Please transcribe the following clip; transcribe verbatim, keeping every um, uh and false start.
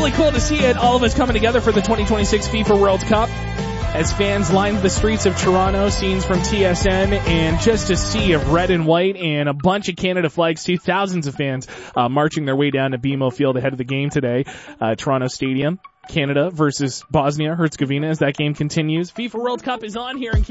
really cool to see it. All of us coming together for the twenty twenty-six FIFA World Cup as fans lined the streets of Toronto, scenes from T S N, and just a sea of red and white and a bunch of Canada flags too. Thousands of fans uh, marching their way down to B M O Field ahead of the game today. Uh, Toronto Stadium, Canada versus Bosnia Herzegovina as that game continues. FIFA World Cup is on here in